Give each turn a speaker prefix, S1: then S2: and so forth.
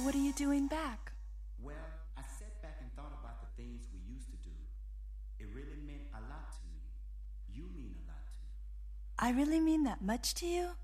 S1: what are you doing back?
S2: Well, I sat back and thought about the things we used to do. It really meant a lot to me. You mean a lot to me.
S1: I really mean that much to you?